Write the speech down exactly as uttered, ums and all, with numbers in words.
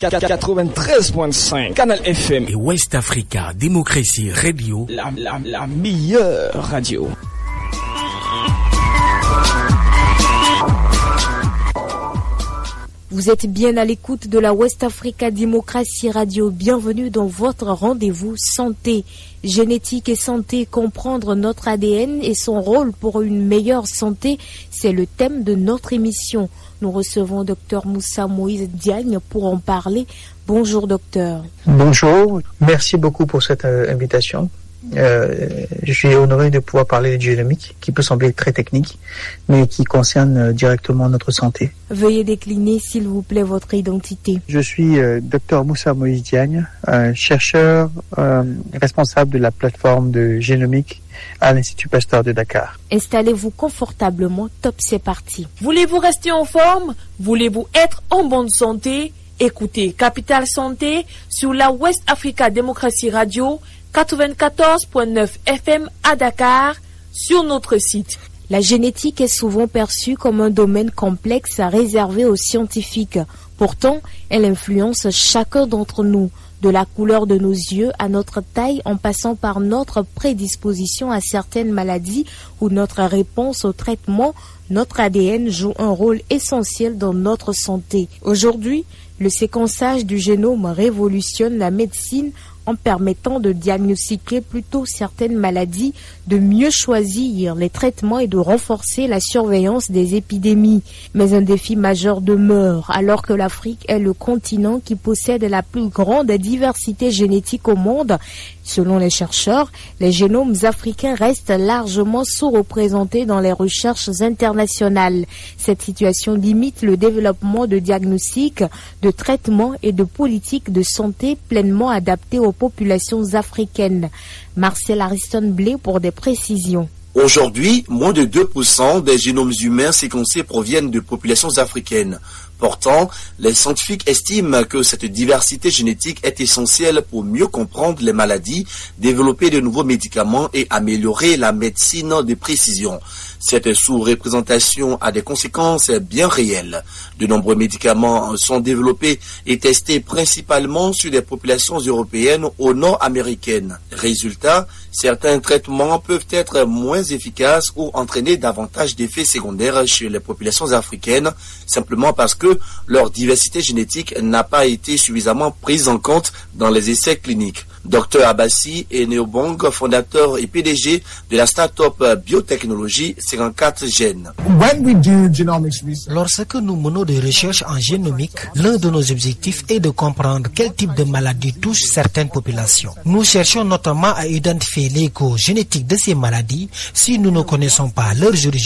quatre-vingt-treize point cinq Canal F M et West Africa Démocratie Radio, la, la, la meilleure radio. Vous êtes bien à l'écoute de la West Africa Démocratie Radio. Bienvenue dans votre rendez-vous santé, génétique et santé. Comprendre notre A D N et son rôle pour une meilleure santé, c'est le thème de notre émission. Nous recevons Dr Moussa Moïse Diagne pour en parler. Bonjour docteur. Bonjour, merci beaucoup pour cette euh, invitation. Euh, je suis honoré de pouvoir parler de génomique, qui peut sembler très technique, mais qui concerne euh, directement notre santé. Veuillez décliner, s'il vous plaît, votre identité. Je suis euh, Dr Moussa Moïse Diagne, un chercheur euh, responsable de la plateforme de génomique à l'Institut Pasteur de Dakar. Installez-vous confortablement, top, c'est parti. Voulez-vous rester en forme? Voulez-vous être en bonne santé? Écoutez Capital Santé sur la West Africa Démocratie Radio, quatre-vingt-quatorze point neuf F M à Dakar, sur notre site. La génétique est souvent perçue comme un domaine complexe réservé aux scientifiques. Pourtant, elle influence chacun d'entre nous, de la couleur de nos yeux à notre taille, en passant par notre prédisposition à certaines maladies ou notre réponse au traitement. Notre A D N joue un rôle essentiel dans notre santé. Aujourd'hui, le séquençage du génome révolutionne la médecine en permettant de diagnostiquer plus tôt certaines maladies, de mieux choisir les traitements et de renforcer la surveillance des épidémies. Mais un défi majeur demeure, alors que l'Afrique est le continent qui possède la plus grande diversité génétique au monde. Selon les chercheurs, les génomes africains restent largement sous-représentés dans les recherches internationales. Cette situation limite le développement de diagnostics, de traitements et de politiques de santé pleinement adaptées aux populations africaines. Marcel Ariston-Blé pour des précisions. Aujourd'hui, moins de deux pour cent des génomes humains séquencés proviennent de populations africaines. Pourtant, les scientifiques estiment que cette diversité génétique est essentielle pour mieux comprendre les maladies, développer de nouveaux médicaments et améliorer la médecine de précision. Cette sous-représentation a des conséquences bien réelles. De nombreux médicaments sont développés et testés principalement sur des populations européennes ou nord-américaines. Résultat, certains traitements peuvent être moins efficaces ou entraîner davantage d'effets secondaires chez les populations africaines, simplement parce que leur diversité génétique n'a pas été suffisamment prise en compte dans les essais cliniques. Docteur Abassi est Neobong, fondateur et P D G de la start-up biotechnologie cinquante-quatre Gènes. Lorsque nous menons des recherches en génomique, l'un de nos objectifs est de comprendre quel type de maladie touche certaines populations. Nous cherchons notamment à identifier l'écho génétique de ces maladies si nous ne connaissons pas leur origine